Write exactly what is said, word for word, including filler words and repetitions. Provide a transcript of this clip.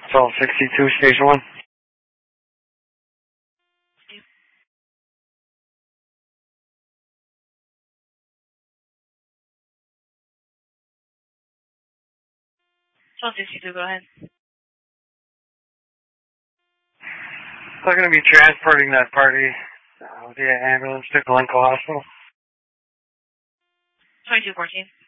twelve sixty-two, Station one. twelve sixty-two, go ahead. They're going to be transporting that party uh, via ambulance to Glencoe Hospital. twenty-two fourteen.